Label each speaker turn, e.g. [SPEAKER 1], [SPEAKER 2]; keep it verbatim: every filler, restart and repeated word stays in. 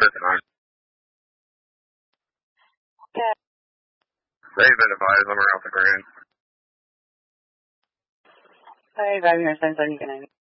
[SPEAKER 1] first time.
[SPEAKER 2] Yeah.
[SPEAKER 1] They've been advised I'm around the ground.
[SPEAKER 2] Hi, driving your son, so you can